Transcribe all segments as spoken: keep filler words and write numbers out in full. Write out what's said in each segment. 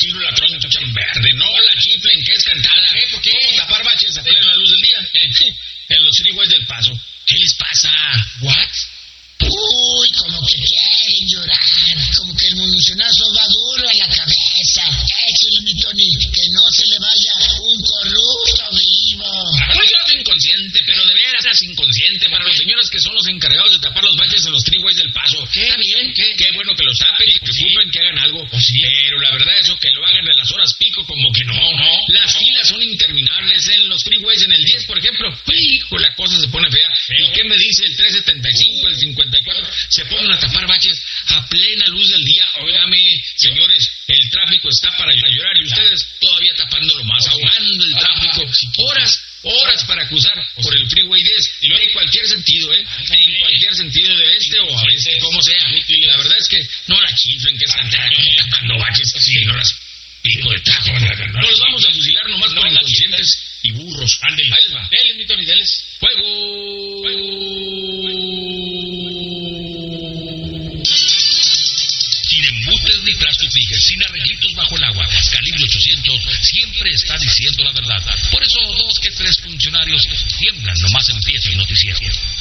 tiro la troncha en verde, no la chiflen, que es cantada. ¿Eh? ¿Por qué? ¿Cómo tapar baches a plena luz del día? Eh, en los freeways del Paso. ¿Qué les pasa? ¿What? Uy, como que quieren llorar, como que el municionazo va duro a la cabeza. Échale, mi Tony, que no se le vaya un corrupto vivo. Pues yo soy inconsciente, pero de veras es inconsciente para los señores que son los encargados de tapar los baches en los freeways del Paso. ¿Qué? ¿Está bien? ¿Qué? Qué bueno que los tapen y que ocupen, que hagan algo. ¿Oh, sí? Pero la verdad eso que lo hagan en las horas pico como que no, no. Las filas son interminables en los freeways, en el diez, por ejemplo. Hijo, la cosa se pone fea. ¿Y qué me dice el tres setenta y cinco, el cincuenta y cuatro? Se ponen a tapar baches a plena luz del día. Óigame, señores, el tráfico está para llorar y ustedes todavía tapándolo más, ahogando el tráfico. Horas, horas para cruzar por el freeway diez, en cualquier sentido, ¿eh? En cualquier sentido, de este o a este, como sea. La verdad es que no la chiflen, que es cantar tapando baches, y no las pico de tráfico. No los vamos a fusilar nomás por inconscientes y burros. Ahí va. Dele, mi Tony, deles. ¡Fuego! Sin embutes ni trastos fijes, sin arreglitos bajo el agua. Calibre ochocientos siempre está diciendo la verdad. Por eso dos que tres funcionarios tiemblan nomás empieza el noticiero.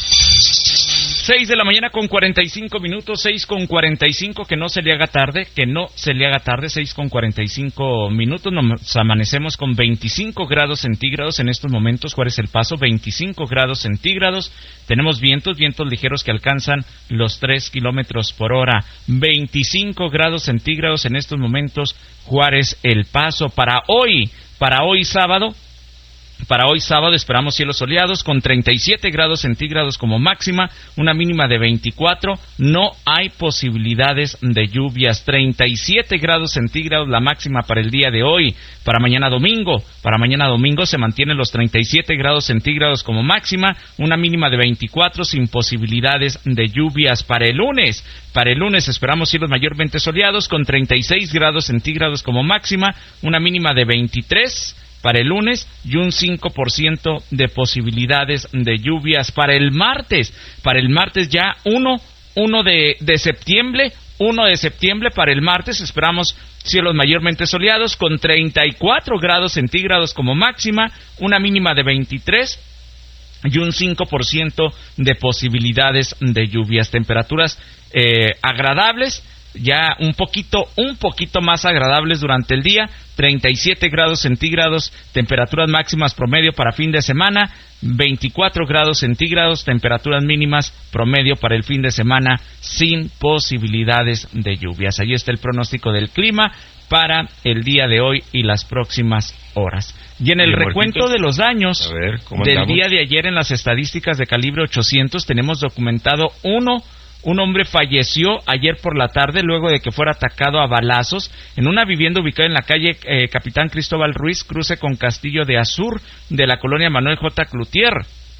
seis de la mañana con cuarenta y cinco minutos, seis con cuarenta y cinco, que no se le haga tarde, que no se le haga tarde, seis con cuarenta y cinco minutos, nos amanecemos con veinticinco grados centígrados en estos momentos. Juárez El Paso, veinticinco grados centígrados, tenemos vientos, vientos ligeros que alcanzan los tres kilómetros por hora, veinticinco grados centígrados en estos momentos, Juárez El Paso. Para hoy, para hoy sábado, Para hoy sábado esperamos cielos soleados con treinta y siete grados centígrados como máxima, una mínima de veinticuatro, no hay posibilidades de lluvias, treinta y siete grados centígrados la máxima para el día de hoy. Para mañana domingo, para mañana domingo se mantienen los treinta y siete grados centígrados como máxima, una mínima de veinticuatro sin posibilidades de lluvias. Para el lunes, para el lunes esperamos cielos mayormente soleados con treinta y seis grados centígrados como máxima, una mínima de veintitrés para el lunes y un cinco por ciento de posibilidades de lluvias. Para el martes, para el martes ya uno de, de septiembre, uno de septiembre para el martes esperamos cielos mayormente soleados con treinta y cuatro grados centígrados como máxima, una mínima de veintitrés y un cinco por ciento de posibilidades de lluvias. Temperaturas eh, agradables, ya un poquito, un poquito más agradables durante el día, treinta y siete grados centígrados, temperaturas máximas promedio para fin de semana, veinticuatro grados centígrados, temperaturas mínimas promedio para el fin de semana, sin posibilidades de lluvias. Ahí está el pronóstico del clima para el día de hoy y las próximas horas. Y en el recuento de los daños ver, del andamos? día de ayer en las estadísticas de calibre ochocientos tenemos documentado uno Un hombre falleció ayer por la tarde luego de que fuera atacado a balazos en una vivienda ubicada en la calle eh, Capitán Cristóbal Ruiz, cruce con Castillo de Azur, de la colonia Manuel J. Cloutier.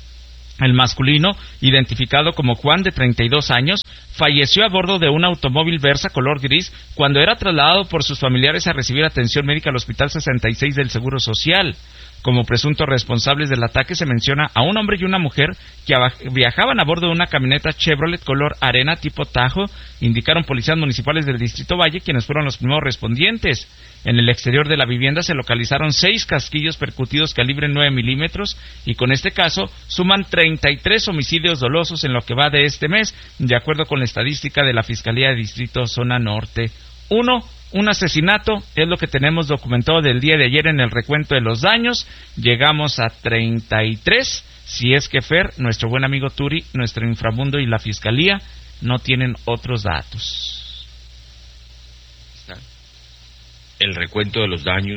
El masculino, identificado como Juan, de treinta y dos años, falleció a bordo de un automóvil Versa color gris cuando era trasladado por sus familiares a recibir atención médica al Hospital sesenta y seis del Seguro Social. Como presuntos responsables del ataque se menciona a un hombre y una mujer que viajaban a bordo de una camioneta Chevrolet color arena tipo Tajo, indicaron policías municipales del Distrito Valle, quienes fueron los primeros respondientes. En el exterior de la vivienda se localizaron seis casquillos percutidos calibre nueve milímetros y con este caso suman treinta y tres homicidios dolosos en lo que va de este mes, de acuerdo con la estadística de la Fiscalía de Distrito Zona Norte. Uno, un asesinato es lo que tenemos documentado del día de ayer en el recuento de los daños. Llegamos a treinta y tres, si es que Fer, nuestro buen amigo Turi, nuestro inframundo y la Fiscalía no tienen otros datos. El recuento de los daños.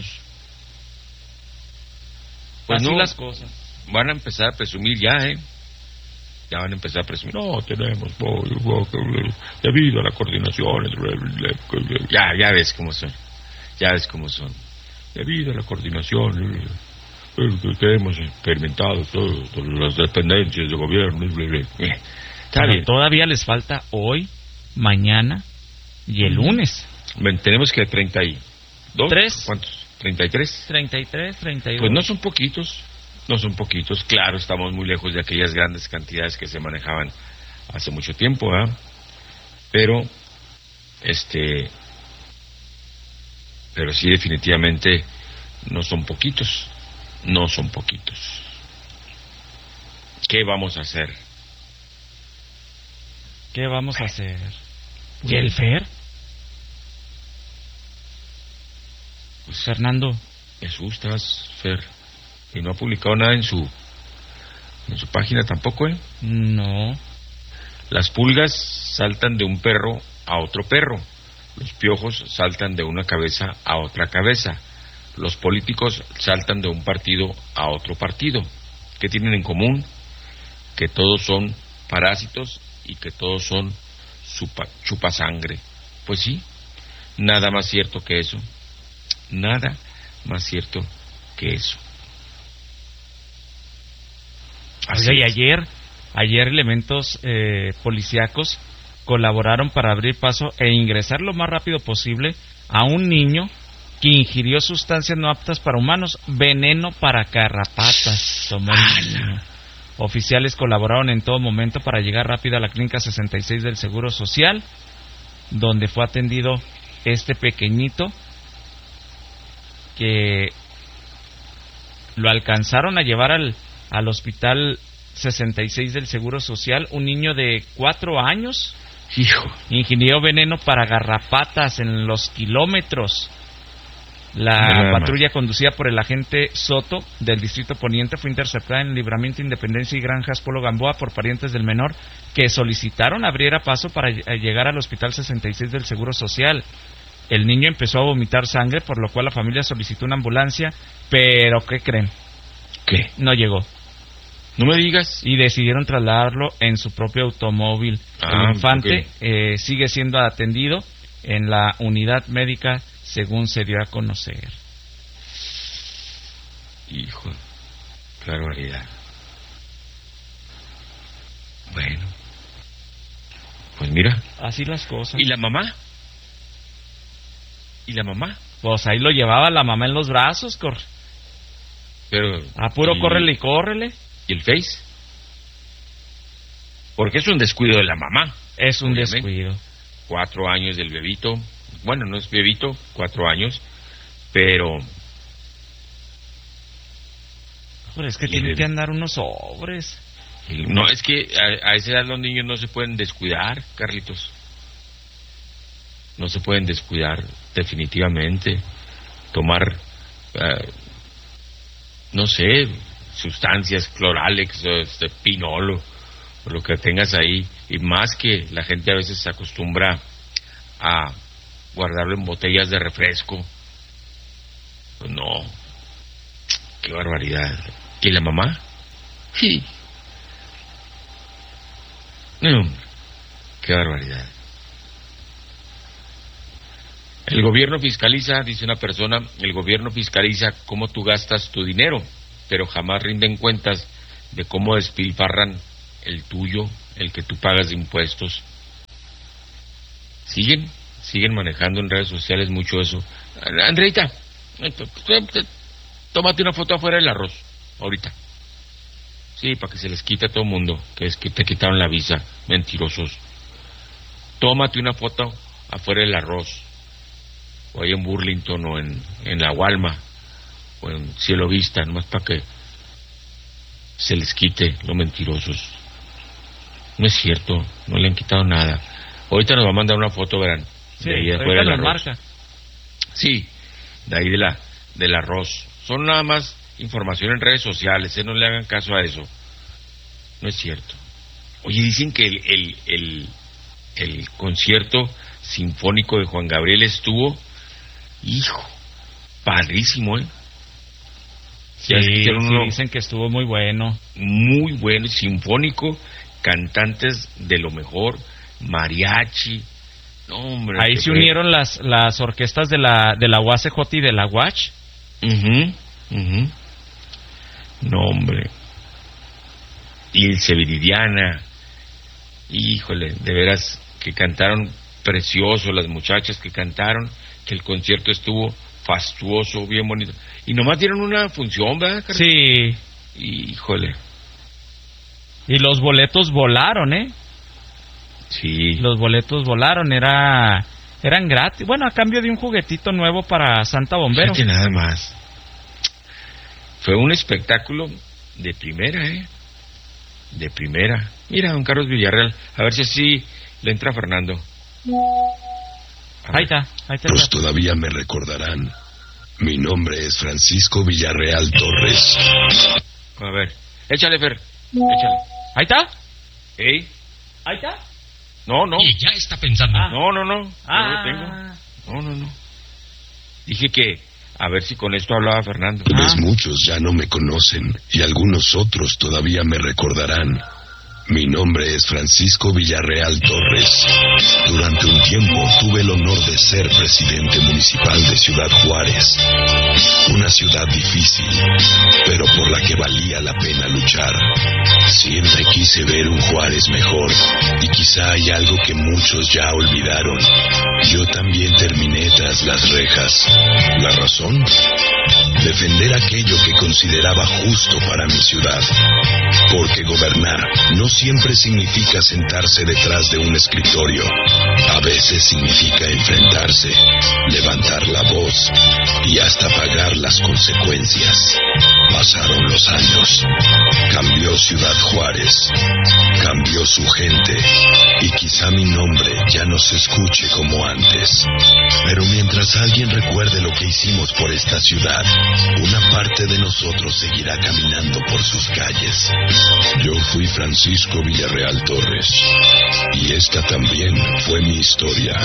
Pues así no, las cosas. Van a empezar a presumir ya, ¿eh? Ya van a empezar a presumir. No, tenemos, debido a la coordinación. Ya, ya ves cómo son. Ya ves cómo son. Debido a la coordinación que hemos experimentado todas las dependencias de gobierno. Está bien. Todavía les falta hoy, mañana y el lunes. Tenemos que treinta y dos. ¿Tres? ¿Cuántos? ¿treinta y tres? treinta y tres, treinta y dos. Pues no son poquitos. No son poquitos, claro, estamos muy lejos de aquellas grandes cantidades que se manejaban hace mucho tiempo, ¿eh? Pero, este, Pero sí, definitivamente no son poquitos, no son poquitos. ¿Qué vamos a hacer? ¿Qué vamos a hacer? ¿Y el Fer? Pues, Fernando. Jesús, estás, Fer. Y no ha publicado nada en su en su página tampoco, ¿eh? No. Las pulgas saltan de un perro a otro perro. Los piojos saltan de una cabeza a otra cabeza. Los políticos saltan de un partido a otro partido. ¿Qué tienen en común? Que todos son parásitos y que todos son chupa, chupasangre. Pues sí, nada más cierto que eso. Nada más cierto que eso. Oiga, y ayer, ayer elementos eh, policíacos colaboraron para abrir paso e ingresar lo más rápido posible a un niño que ingirió sustancias no aptas para humanos, veneno para garrapatas. Tomó el niño. Oficiales colaboraron en todo momento para llegar rápido a la clínica sesenta y seis del Seguro Social, donde fue atendido este pequeñito que lo alcanzaron a llevar al, al hospital sesenta y seis del Seguro Social, un niño de cuatro años. Hijo. Ingirió veneno para garrapatas en los kilómetros. La Nada patrulla más. conducida por el agente Soto del Distrito Poniente fue interceptada en Libramiento, Independencia y Granjas Polo Gamboa por parientes del menor que solicitaron abriera paso para ll- llegar al hospital sesenta y seis del Seguro Social. El niño empezó a vomitar sangre, por lo cual la familia solicitó una ambulancia, pero ¿qué creen? ¿Qué? No llegó. No me digas. Y decidieron trasladarlo en su propio automóvil. Ah, el infante ok. eh, sigue siendo atendido en la unidad médica, según se dio a conocer. Hijo, qué barbaridad. Bueno, pues mira. Así las cosas. ¿Y la mamá? ¿Y la mamá? Pues ahí lo llevaba la mamá en los brazos, cor... Pero a puro ¿y, córrele y córrele. ¿Y el Face? Porque es un descuido de la mamá. Es un obviamente. descuido. Cuatro años del bebito. Bueno, no es bebito, cuatro años, pero Pero es que Y tienen el- que andar unos sobres. no, es que a, a esa edad los niños no se pueden descuidar, Carlitos. No se pueden descuidar, definitivamente. Tomar, eh, no sé, sustancias, cloralex, o este, pinolo, o lo que tengas ahí. Y más que la gente a veces se acostumbra a guardarlo en botellas de refresco. Pues no, qué barbaridad. ¿Y la mamá? Sí. No, qué barbaridad. El gobierno fiscaliza, dice una persona, el gobierno fiscaliza cómo tú gastas tu dinero, pero jamás rinden cuentas de cómo despilfarran el tuyo, el que tú pagas de impuestos. Siguen, siguen manejando en redes sociales mucho eso. Andreita, tómate una foto afuera del arroz, ahorita. Sí, para que se les quite a todo el mundo, que es que te quitaron la visa, mentirosos. Tómate una foto afuera del arroz, o ahí en Burlington, o en, en la Walma, o en Cielo Vista, nomás para que se les quite los mentirosos. No es cierto, no le han quitado nada. Ahorita nos va a mandar una foto, verán, Sí, de ahí ahorita afuera del nos arroz. marca. Sí, de ahí de la, del arroz. Son nada más información en redes sociales, ¿eh? No le hagan caso a eso. No es cierto. Oye, dicen que el, el, el, el concierto sinfónico de Juan Gabriel estuvo, hijo, padrísimo, ¿eh? Sí, Ya hicieron sí, uno dicen que estuvo muy bueno. muy bueno, sinfónico, cantantes de lo mejor, mariachi. No, hombre, Ahí te se creo. unieron las las orquestas de la de la U A C J y de la U A C H. Ujú, ujú. No, hombre. Ilse Viridiana. Híjole, de veras que cantaron precioso las muchachas que cantaron, que el concierto estuvo fastuoso, bien bonito. Y nomás dieron una función, ¿verdad, Carlos? Sí, Híjole. y los boletos volaron, ¿eh? Sí. Los boletos volaron, era Eran gratis. Bueno, a cambio de un juguetito nuevo para Santa Bombero. Fíjate nada más. Fue un espectáculo de primera, ¿eh? De primera. Mira, don Carlos Villarreal, a ver si así le entra Fernando. Ahí está, ahí está. Pues todavía me recordarán. Mi nombre es Francisco Villarreal Torres. A ver, échale, Fer, échale. ¿Ahí está? ¿Eh? ¿Ahí está? No, no. Y ya está pensando. Ah. No, no, no. Ah. No lo tengo. No, no, no. Dije que a ver si con esto hablaba Fernando. Pues Ah. muchos ya no me conocen y algunos otros todavía me recordarán. Mi nombre es Francisco Villarreal Torres. Durante un tiempo tuve el honor de ser presidente municipal de Ciudad Juárez. Una ciudad difícil, pero por la que valía la pena luchar. Siempre quise ver un Juárez mejor, y quizá hay algo que muchos ya olvidaron. Yo también terminé tras las rejas. ¿La razón? Defender aquello que consideraba justo para mi ciudad. Porque gobernar no siempre significa sentarse detrás de un escritorio. A veces significa enfrentarse, levantar la voz y hasta pagar las consecuencias. Pasaron los años. Cambió Ciudad Juárez. Cambió su gente. Y quizá mi nombre ya no se escuche como antes. Pero mientras alguien recuerde lo que hicimos por esta ciudad, una parte de nosotros seguirá caminando por sus calles. Yo fui Francisco Villarreal Torres, y esta también fue mi historia.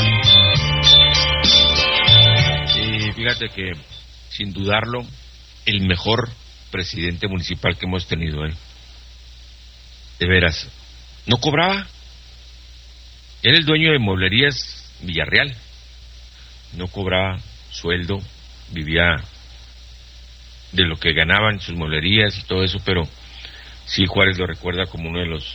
Y fíjate que, sin dudarlo, el mejor presidente municipal que hemos tenido, ¿eh? De veras. No cobraba. Era el dueño de Mueblerías Villarreal. No cobraba sueldo, vivía de lo que ganaban sus mueblerías y todo eso, pero sí, Juárez lo recuerda como uno de los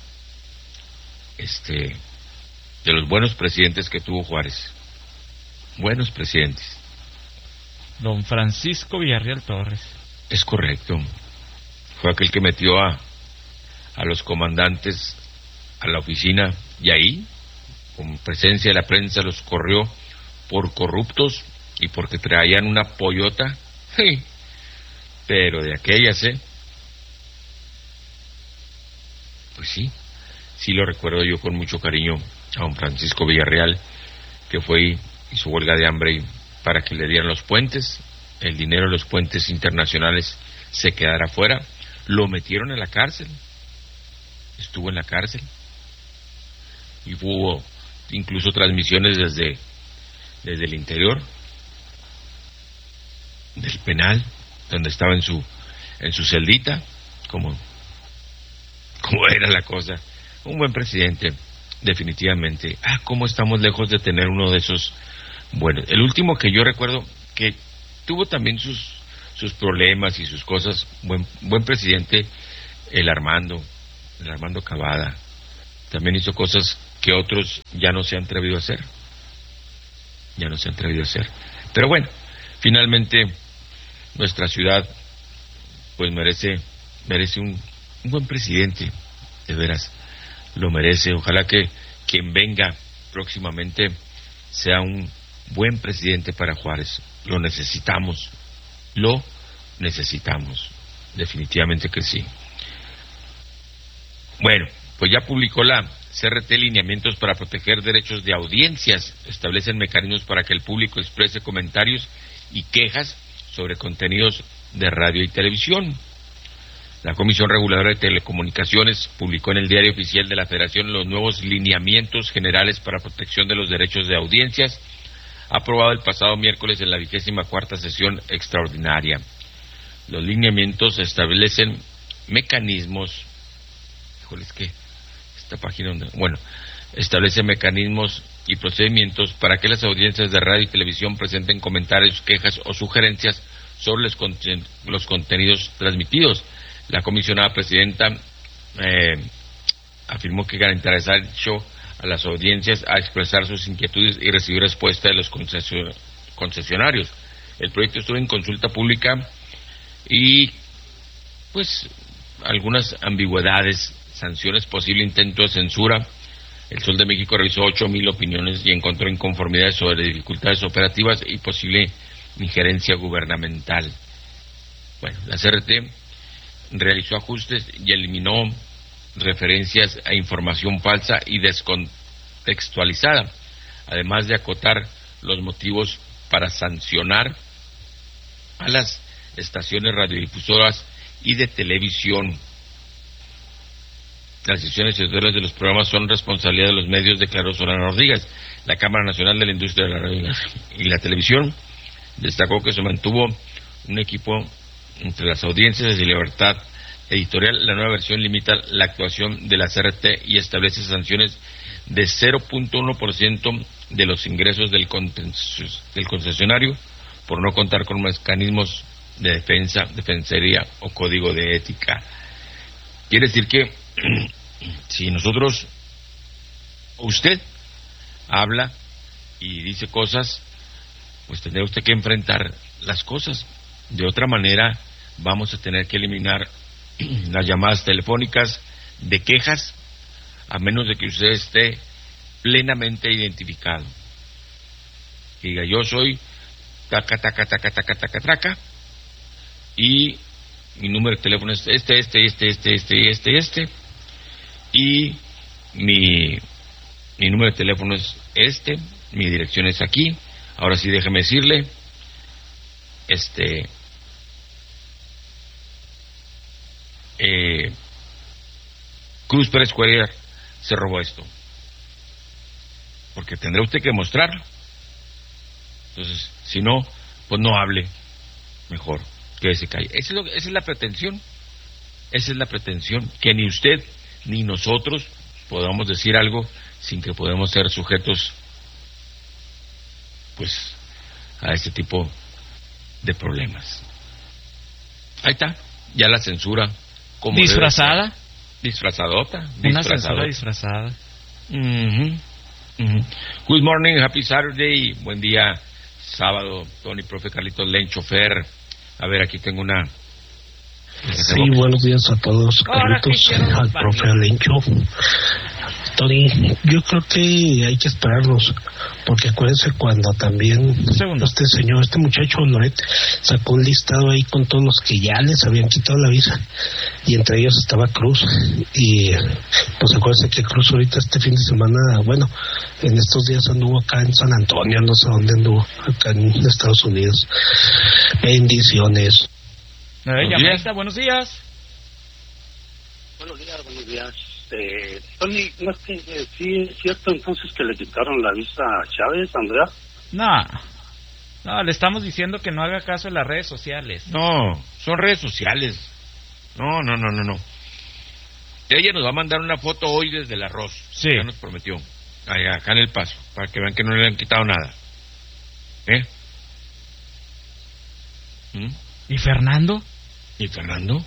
este de los buenos presidentes que tuvo Juárez. Buenos presidentes. Don Francisco Villarreal Torres. Es correcto. Fue aquel que metió a a los comandantes a la oficina, y ahí, con presencia de la prensa, los corrió por corruptos y porque traían una pollota. Pero de aquellas, ¿eh? Pues sí, sí lo recuerdo yo con mucho cariño a don Francisco Villarreal, que fue y hizo huelga de hambre y para que le dieran los puentes, el dinero de los puentes internacionales se quedara fuera. Lo metieron en la cárcel, estuvo en la cárcel, y hubo incluso transmisiones desde, desde el interior del penal, donde estaba en su en su celdita, como como era la cosa. Un buen presidente, definitivamente. Ah, cómo estamos lejos de tener uno de esos. Bueno, el último que yo recuerdo que tuvo también sus sus problemas y sus cosas, buen buen presidente, el Armando, el Armando Cavada. También hizo cosas que otros ya no se han atrevido a hacer. Ya no se han atrevido a hacer. Pero bueno, finalmente nuestra ciudad pues merece merece un, un buen presidente, de veras lo merece. Ojalá que quien venga próximamente sea un buen presidente para Juárez. Lo necesitamos, lo necesitamos, definitivamente que sí. Bueno, pues ya publicó la C R T lineamientos para proteger derechos de audiencias. Establecen mecanismos para que el público exprese comentarios y quejas sobre contenidos de radio y televisión. La Comisión Reguladora de Telecomunicaciones publicó en el Diario Oficial de la Federación los nuevos lineamientos generales para protección de los derechos de audiencias, aprobado el pasado miércoles en la vigésima cuarta sesión extraordinaria. Los lineamientos establecen mecanismos, híjole, es que esta página donde, bueno, establece mecanismos y procedimientos para que las audiencias de radio y televisión presenten comentarios, quejas o sugerencias sobre los, conten los contenidos transmitidos. La comisionada presidenta eh, afirmó que garantizará el show a las audiencias a expresar sus inquietudes y recibir respuesta de los concesion concesionarios. El proyecto estuvo en consulta pública y pues algunas ambigüedades, sanciones, posible intento de censura, El Sol de México realizó ocho mil opiniones y encontró inconformidades sobre dificultades operativas y posible injerencia gubernamental. Bueno, la C R T realizó ajustes y eliminó referencias a información falsa y descontextualizada, además de acotar los motivos para sancionar a las estaciones radiodifusoras y de televisión. Las decisiones editoriales de los programas son responsabilidad de los medios, declaró Solano Rodríguez. La Cámara Nacional de la Industria de la Radio y la Televisión destacó que se mantuvo un equipo entre las audiencias de libertad editorial. La nueva versión limita la actuación de la C R T y establece sanciones de cero punto uno por ciento de los ingresos del, del concesionario por no contar con mecanismos de defensa, defensoría o código de ética. Quiere decir que si nosotros, usted habla y dice cosas, pues tendrá usted que enfrentar las cosas. De otra manera, vamos a tener que eliminar las llamadas telefónicas de quejas, a menos de que usted esté plenamente identificado. Que diga, yo soy taca, taca, taca, taca, taca, taca, y mi número de teléfono es este, este, este, este, este, este, este, y mi, mi número de teléfono es este, mi dirección es aquí. Ahora sí, déjeme decirle, este, eh, Cruz Pérez Cuellar se robó esto, porque tendrá usted que mostrarlo. Entonces, si no, pues no hable, mejor que se calle. Esa es, lo, esa es la pretensión, esa es la pretensión, que ni usted ni nosotros podamos decir algo sin que podamos ser sujetos, pues, a este tipo de problemas. Ahí está, ya la censura. Como ¿Disfrazada? Disfrazadota. Una censura disfrazada. Uh-huh. Uh-huh. Good morning, happy Saturday. Buen día, sábado, Tony, profe Carlitos Len, chofer. A ver, aquí tengo una... Sí, buenos días a todos, Carlitos, al profe Alencho. Tony, yo creo que hay que esperarnos, porque acuérdense cuando también Segundo. este señor, este muchacho Loret, sacó un listado ahí con todos los que ya les habían quitado la visa, y entre ellos estaba Cruz, y pues acuérdense que Cruz ahorita este fin de semana, bueno, en estos días anduvo acá en San Antonio, no sé dónde anduvo, acá en Estados Unidos. Bendiciones. A ver, llamadita, buenos días. Buenos días, buenos días. Eh, Tony, ¿no es que eh, sí es cierto entonces que le quitaron la visa a Chávez, Andrea? No, no, le estamos diciendo que no haga caso en las redes sociales. No, son redes sociales. No, no, no, no, no. Ella nos va a mandar una foto hoy desde el arroz. Sí. Ya nos prometió. Allá, acá en El Paso, para que vean que no le han quitado nada. ¿Eh? ¿Mm? ¿Y Fernando? ¿Y Fernando?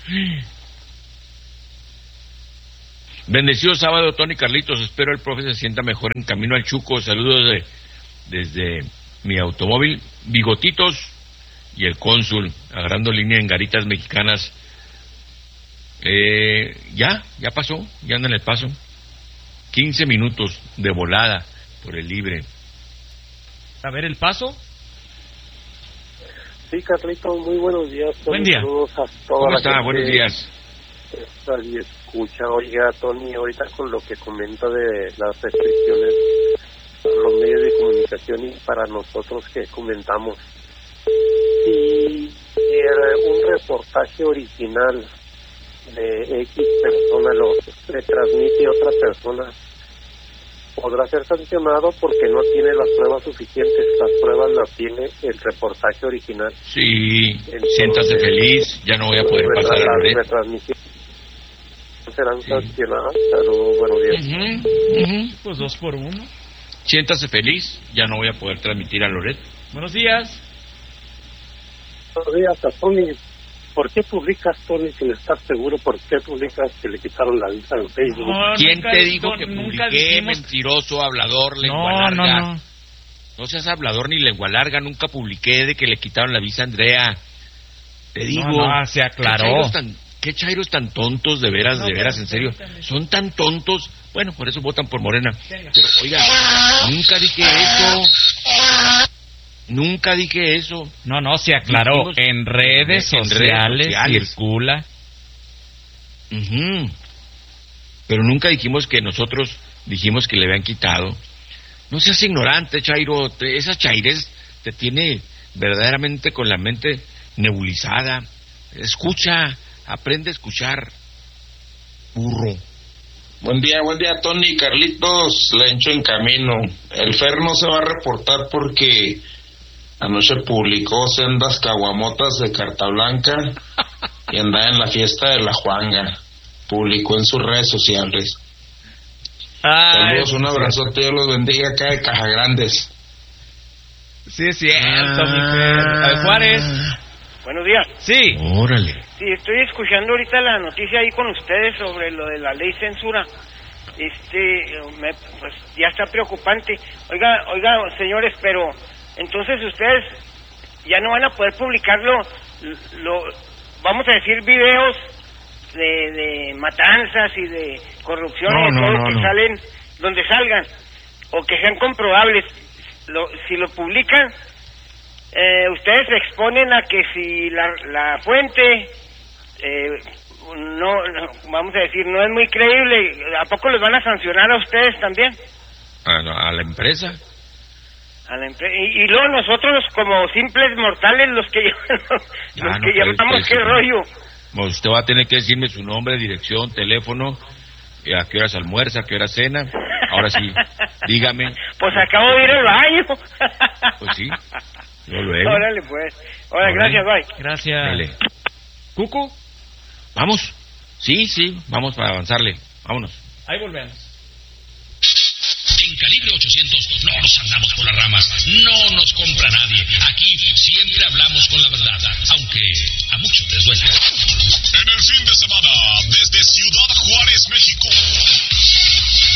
Bendecido sábado, Tony Carlitos. Espero el profe se sienta mejor en camino al Chuco. Saludos de, desde mi automóvil. Bigotitos y el cónsul, agarrando línea en Garitas Mexicanas. Eh, ya, ya pasó, ya anda en El Paso. quince minutos de volada por el libre. A ver, ¿El Paso? Sí, Carlitos, muy buenos días. Tony. Buen día. Saludos a toda ¿Cómo la está? gente Buenos días. está y escucha. Oiga, Tony, ahorita con lo que comenta de las restricciones a los medios de comunicación y para nosotros que comentamos, si era un reportaje original de X persona lo retransmite otra persona, podrá ser sancionado porque no tiene las pruebas suficientes. Las pruebas las tiene el reportaje original. Sí, Entonces, siéntase feliz, ya no voy a poder pasar a la red. Las retransmisiones serán sí. sancionadas. Saludos, buenos días. Uh-huh, uh-huh. Pues dos por uno. Siéntase feliz, ya no voy a poder transmitir a Loret. Buenos días. Buenos días a Tony. ¿Por qué publicas, Tony, sin estar seguro? ¿Por qué publicas que le quitaron la visa en Facebook? No, ¿Quién nunca, te dijo no, que nunca publiqué, dijimos... mentiroso, hablador, lengua No, larga? no, no. No seas hablador ni lengua larga, nunca publiqué de que le quitaron la visa a Andrea. Te digo... No, no, se aclaró. ¿Qué chairos tan, qué chairos tan tontos, de veras, No, de veras, en serio? permítame. Son tan tontos Bueno, por eso votan por Morena. Pero, oiga, nunca dije eso. Nunca dije eso. No, no, se aclaró. Dijimos, en redes en sociales, redes sociales. circula. Uh-huh. Pero nunca dijimos que nosotros dijimos que le habían quitado. No seas ignorante, Chairo. Te, esa chairez te tiene verdaderamente con la mente nebulizada. Escucha, aprende a escuchar. Burro. Buen día, buen día, Tony, Carlitos, Lencho en camino. El Fer no se va a reportar porque anoche publicó sendas caguamotas de carta blanca y andaba en la fiesta de la Juanga. Publicó en sus redes sociales. Ay, saludos, un abrazote, Dios los bendiga acá de Caja Grandes. Sí, es cierto, mi Fer. A ver, Juárez. Buenos días. Sí. Órale. Sí, estoy escuchando ahorita la noticia ahí con ustedes sobre lo de la ley censura. Este, me, pues ya está preocupante. Oiga, oiga, señores, pero entonces ustedes ya no van a poder publicarlo, lo, vamos a decir, videos de, de matanzas y de corrupción No, y de no, todo no, que no. salen, donde salgan, o que sean comprobables. Lo, si lo publican, eh, ustedes se exponen a que si la, la fuente, eh, no, no, vamos a decir, no es muy creíble, ¿a poco los van a sancionar a ustedes también? A, a la empresa. A la empre- y, y luego nosotros como simples mortales, los que, los Ya, los no que puede llamamos, usted, qué sí. rollo. Bueno, usted va a tener que decirme su nombre, dirección, teléfono, y a qué horas almuerza, a qué hora cena. Ahora sí, dígame. Pues acabo de ir al baño. Pues sí, yo luego. Órale, pues. Órale, gracias, bye. Gracias. Dale. ¿Cucu? ¿Vamos? Sí, sí, vamos para avanzarle. Vámonos. Ahí volvemos. En Calibre ochocientos no nos andamos por las ramas, no nos compra nadie. Aquí siempre hablamos